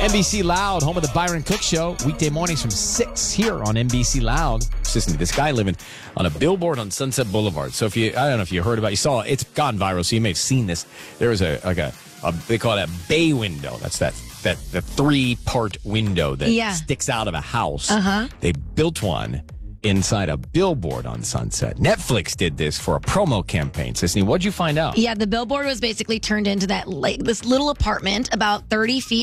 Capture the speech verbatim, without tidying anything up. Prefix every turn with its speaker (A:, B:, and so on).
A: N B C Loud, home of the Byron Cook Show. Weekday mornings from six here on N B C Loud. Listen to this guy living on a billboard on Sunset Boulevard. So if you, I don't know if you heard about it, you saw it. It's gone viral, so you may have seen this. There was a, like a, a they call it a bay window. That's that, that the three-part window that
B: Yeah.
A: sticks out of a house.
B: Uh-huh.
A: They built one inside a billboard on Sunset. Netflix did this for a promo campaign. Sisney, what'd you find out?
B: Yeah, the billboard was basically turned into that like this little apartment about thirty feet